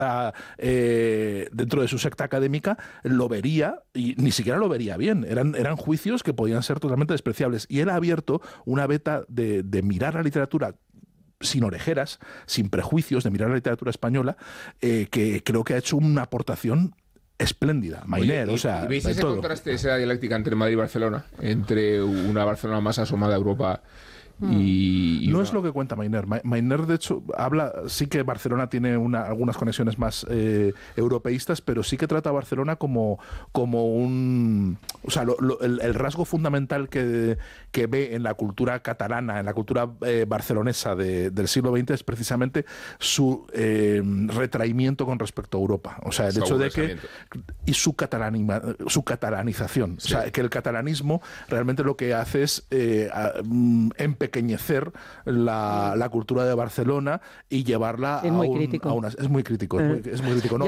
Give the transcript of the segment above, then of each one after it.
dentro de su secta académica lo vería, y ni siquiera lo vería bien. Eran juicios que podían ser totalmente despreciables. Y él ha abierto una beta de mirar la literatura sin orejeras, sin prejuicios, de mirar la literatura española, que creo que ha hecho una aportación espléndida. Mainer, o sea, ¿veis ese contraste, esa dialéctica entre Madrid y Barcelona? Entre una Barcelona más asomada a Europa y no es lo que cuenta Mainer. Mainer, de hecho, sí que Barcelona tiene algunas conexiones más europeístas, pero sí que trata a Barcelona como un... O sea, el rasgo fundamental que ve en la cultura catalana, en la cultura barcelonesa del siglo XX, es precisamente su retraimiento con respecto a Europa. O sea, el hecho de que... Y su catalanización. Sí. O sea, que el catalanismo realmente lo que hace es empequeñecer la cultura de Barcelona y llevarla a una... Es muy crítico. Es muy crítico.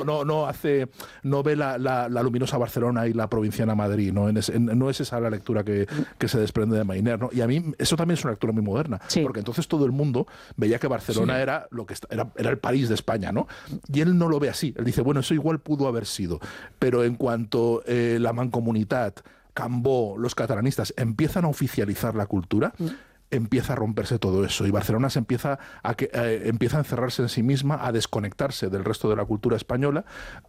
No ve la luminosa Barcelona y la provinciana Madrid. No es esa la lectura que se desprende de Mainer, ¿no? Y a mí eso también es una lectura muy moderna, porque entonces todo el mundo veía que Barcelona era lo que era el París de España, ¿no? Y él no lo ve así. Él dice, bueno, eso igual pudo haber sido, pero en cuanto la Mancomunitat, Cambó, los catalanistas empiezan a oficializar la cultura, empieza a romperse todo eso, y Barcelona empieza a encerrarse en sí misma, a desconectarse del resto de la cultura española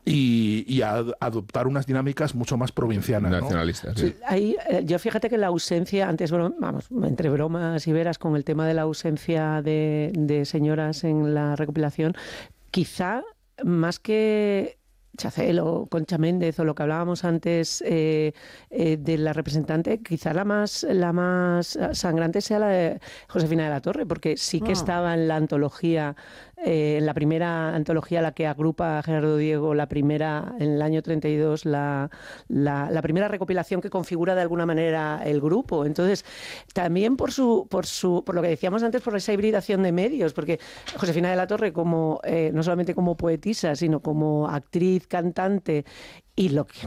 y a adoptar unas dinámicas mucho más provincianas, nacionalistas. ¿no? Sí. Ahí, yo fíjate que la ausencia, antes, vamos, entre bromas y veras, con el tema de la ausencia de señoras en la recopilación, quizá más que Chacel o Concha Méndez o lo que hablábamos antes de la representante, quizá la más sangrante sea la de Josefina de la Torre, porque sí que estaba en la antología, en la primera antología, la que agrupa a Gerardo Diego, la primera en el año 32, la primera recopilación que configura de alguna manera el grupo. Entonces, también por lo que decíamos antes, por esa hibridación de medios, porque Josefina de la Torre, como no solamente como poetisa, sino como actriz, cantante, y lo que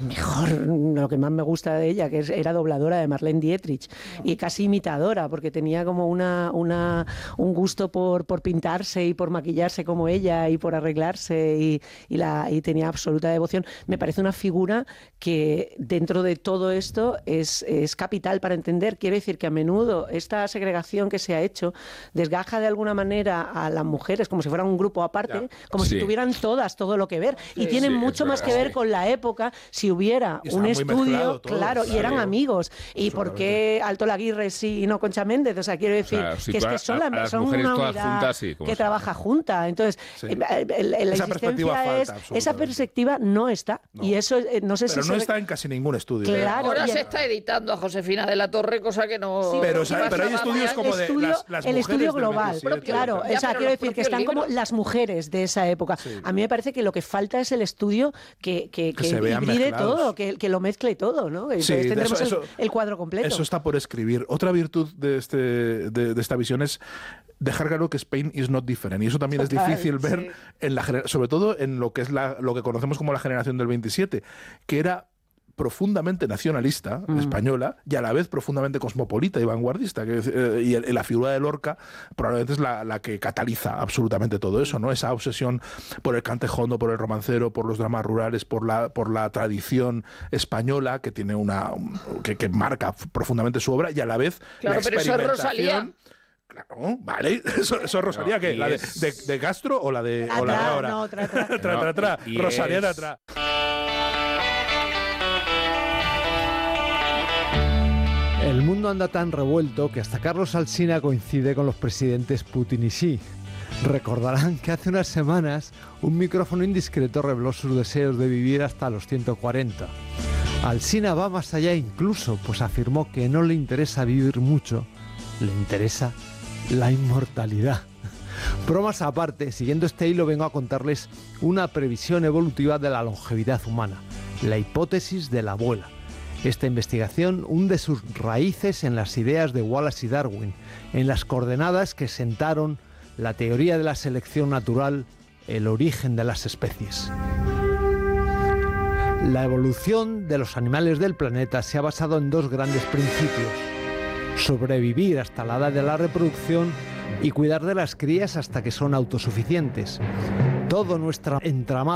más me gusta de ella, que era dobladora de Marlene Dietrich, y casi imitadora, porque tenía como un gusto por pintarse y por maquillarse como ella y por arreglarse, y tenía absoluta devoción. Me parece una figura que dentro de todo esto es capital para entender. Quiero decir que a menudo esta segregación que se ha hecho desgaja de alguna manera a las mujeres como si fueran un grupo aparte, como si tuvieran todas todo lo que ver, y tienen mucho más que ver con la época. Si hubiera un estudio, claro, y eran amigos. ¿Y por qué Alto Laguirre sí y no Concha Méndez? O sea, quiero decir que son una unidad que trabaja junta. Entonces, la existencia esa perspectiva no está. Y eso no sé pero no está en casi ningún estudio. Claro, ahora se está editando a Josefina de la Torre, cosa que no... Sí, pero hay estudios como de las mujeres. El estudio global, claro. O sea, quiero decir que están como las mujeres de esa época. A mí me parece que lo que falta es el estudio que hibride todo, que lo mezcle todo, ¿no? Entonces tendremos el cuadro completo. Eso está por escribir. Otra virtud de esta visión es dejar claro que Spain is not different. Y eso también es difícil ver, sobre todo en lo que es lo que conocemos como la generación del 27, que era profundamente nacionalista española y a la vez profundamente cosmopolita y vanguardista, y la figura de Lorca probablemente es la que cataliza absolutamente todo eso, ¿no? Esa obsesión por el cantejondo, por el romancero, por los dramas rurales, por la tradición española que tiene que marca profundamente su obra, y a la vez la experimentación. Pero eso es Rosalía. Claro, vale, eso es Rosalía, no, ¿qué? ¿La de Castro o la de ahora? No, Rosalía de atrás. El mundo anda tan revuelto que hasta Carlos Alsina coincide con los presidentes Putin y Xi. Recordarán que hace unas semanas un micrófono indiscreto reveló sus deseos de vivir hasta los 140. Alsina va más allá incluso, pues afirmó que no le interesa vivir mucho, le interesa la inmortalidad. Bromas aparte, siguiendo este hilo vengo a contarles una previsión evolutiva de la longevidad humana, la hipótesis de la abuela. Esta investigación hunde sus raíces en las ideas de Wallace y Darwin, en las coordenadas que sentaron la teoría de la selección natural, el origen de las especies. La evolución de los animales del planeta se ha basado en dos grandes principios: sobrevivir hasta la edad de la reproducción y cuidar de las crías hasta que son autosuficientes. todo nuestro entramado